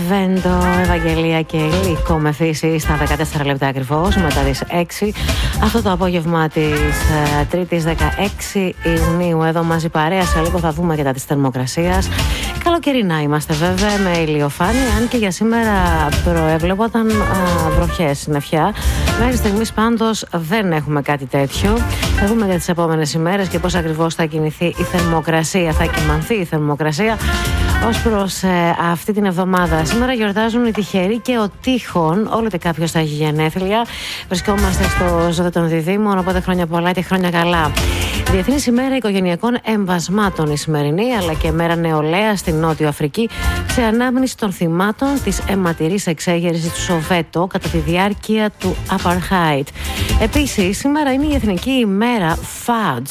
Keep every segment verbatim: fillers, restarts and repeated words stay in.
Βέντο, Ευαγγελία και Λύκο με φύση στα δεκατέσσερα λεπτά ακριβώς μετά τις έξι. Αυτό το απόγευμα της uh, Τρίτης δεκαέξι Ιουνίου. Εδώ μαζί παρέα, σε λίγο θα δούμε και τα της θερμοκρασίας. Καλοκαιρινά είμαστε βέβαια με ηλιοφάνεια, αν και για σήμερα προέβλεπονταν uh, βροχές συννεφιά. Μέχρι στιγμής πάντως δεν έχουμε κάτι τέτοιο. Θα δούμε για τις επόμενες ημέρες και πώς ακριβώς θα κινηθεί η θερμοκρασία, θα κυμανθεί η θερμοκρασία ως προς ε, αυτή την εβδομάδα. Σήμερα γιορτάζουν οι τυχεροί και ο Τύχων. Όλοτε κάποιος θα έχει γενέθλια. Βρισκόμαστε στο ζώδιο των Διδήμων, οπότε χρόνια πολλά και χρόνια καλά. Διεθνής ημέρα οικογενειακών εμβασμάτων η σημερινή, αλλά και μέρα νεολαία στην Νότιο Αφρική, σε ανάμνηση των θυμάτων της αιματηρής εξέγερσης του Σοβέτο κατά τη διάρκεια του Apartheid. Επίσης, σήμερα είναι η Εθνική ημέρα φαντζ.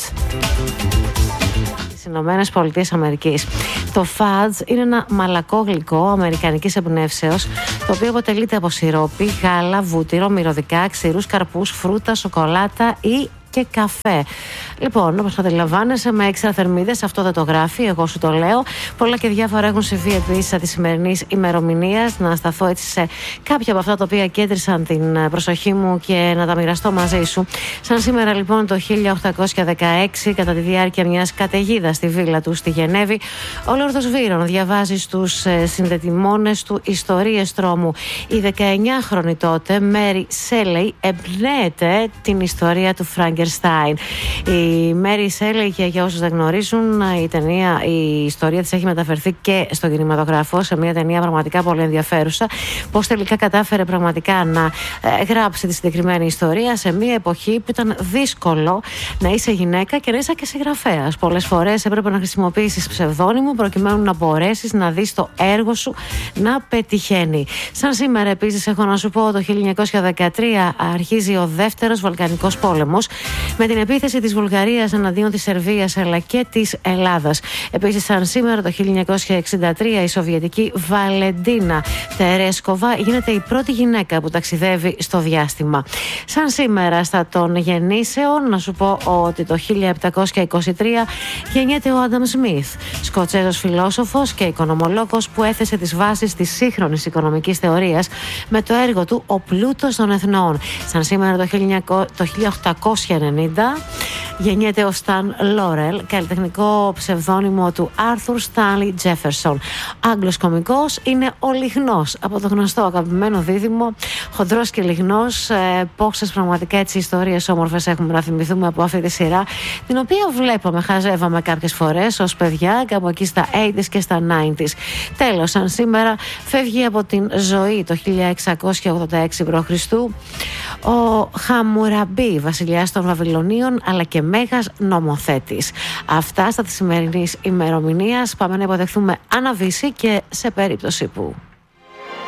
Ηνωμένες Πολιτείες Αμερικής. Το φαντζ είναι ένα μαλακό γλυκό αμερικανικής εμπνεύσεως, το οποίο αποτελείται από σιρόπι, γάλα, βούτυρο, μυρωδικά, ξηρούς καρπούς, φρούτα, σοκολάτα ή και καφέ. Λοιπόν, όπως καταλαβαίνεσαι, με έξτρα θερμίδες, αυτό δεν το γράφει, εγώ σου το λέω. Πολλά και διάφορα έχουν συμβεί επίσης τη σημερινή ημερομηνία. Να σταθώ έτσι σε κάποια από αυτά τα οποία κέντρισαν την προσοχή μου και να τα μοιραστώ μαζί σου. Σαν σήμερα, λοιπόν, το χίλια οκτακόσια δεκαέξι, κατά τη διάρκεια μιας καταιγίδας στη βίλα του στη Γενέβη, ο Λόρδος Βίρον διαβάζει στους συνδετημόνες του ιστορίες τρόμου. Η δεκαεννιάχρονη τότε Μέρι Σέλεϊ εμπνέεται την ιστορία του Φράγκερ. Η Μέρι Σέλεϊ, και για όσους δεν γνωρίζουν, η, ταινία, η ιστορία της έχει μεταφερθεί και στον κινηματογράφο σε μια ταινία πραγματικά πολύ ενδιαφέρουσα. Πώς τελικά κατάφερε πραγματικά να ε, γράψει τη συγκεκριμένη ιστορία σε μια εποχή που ήταν δύσκολο να είσαι γυναίκα και να είσαι και συγγραφέας. Πολλές φορές έπρεπε να χρησιμοποιήσεις ψευδόνυμο προκειμένου να μπορέσεις να δεις το έργο σου να πετυχαίνει. Σαν σήμερα επίσης έχω να σου πω, το χίλια εννιακόσια δεκατρία αρχίζει ο δεύτερος Βαλκανικός πόλεμος, με την επίθεση της Βουλγαρίας εναντίον της Σερβίας αλλά και της Ελλάδας. Επίσης, σαν σήμερα το χίλια εννιακόσια εξήντα τρία, η Σοβιετική Βαλεντίνα Τερέσκοβα γίνεται η πρώτη γυναίκα που ταξιδεύει στο διάστημα. Σαν σήμερα στα των γεννήσεων, να σου πω ότι το χίλια επτακόσια είκοσι τρία γεννιέται ο Άνταμ Σμιθ, Σκοτσέζος φιλόσοφος και οικονομολόγος που έθεσε τις βάσεις της σύγχρονης οικονομικής θεωρίας με το έργο του «Ο πλούτος των εθνών». Σαν σήμερα το χίλια οκτακόσια ενενήντα γεννιέται ο Σταν Λόρελ, καλλιτεχνικό ψευδόνυμο του Άρθουρ Στάνλι Τζέφερσον. Άγγλος κωμικός, είναι ο Λιχνός, από το γνωστό αγαπημένο δίδυμο, χοντρός και λιχνός. Ε, πόσες πραγματικά έτσι ιστορίες όμορφες έχουμε να θυμηθούμε από αυτή τη σειρά, την οποία βλέπαμε, χαζεύαμε κάποιες φορές ως παιδιά, κάπου εκεί στα ογδόντα και στα ενενήντα. Τέλος, σαν σήμερα φεύγει από την ζωή το χίλια εξακόσια ογδόντα έξι π.Χ. ο Χαμουραμπί, βασιλιάς των Βαβυλωνίων αλλά και μέγας νομοθέτης. Αυτά στα της σημερινής ημερομηνίας. Πάμε να υποδεχθούμε Άννα Βύση και σε περίπτωση που...